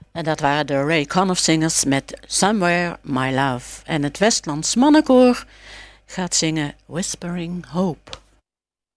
En dat waren de Ray Conniff Singers met Somewhere My Love. En het Westlands Mannenkoor gaat zingen Whispering Hope.